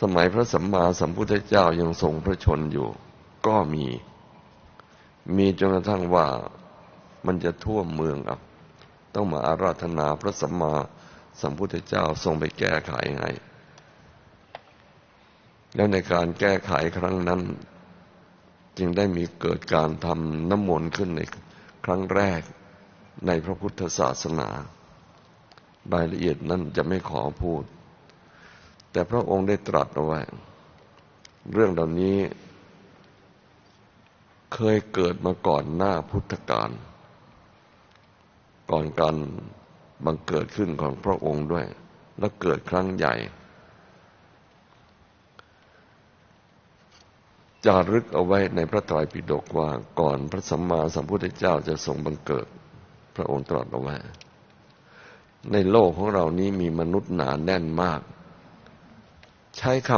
มัยพระสัมมาสัมพุทธเจ้ายังทรงพระชนอยู่ก็มีจนกระทั่งว่ามันจะท่วมเมืองต้องมาอาราธนาพระสัมมาสัมพุทธเจ้าทรงไปแก้ไขให้แล้วในการแก้ไขครั้งนั้นจึงได้มีเกิดการทำน้ำมนต์ขึ้นในครั้งแรกในพระพุทธศาสนารายละเอียดนั้นจะไม่ขอพูดแต่พระองค์ได้ตรัสเอาไว้เรื่องเหล่านี้เคยเกิดมาก่อนหน้าพุทธกาลก่อนการบังเกิดขึ้นของพระองค์ด้วยและเกิดครั้งใหญ่จารึกเอาไว้ในพระไตรปิฎกว่าก่อนพระสัมมาสัมพุทธเจ้าจะทรงบังเกิดพระองค์ตรัสเอาไว้ในโลกของเรานี้มีมนุษย์หนาแน่นมากใช้ค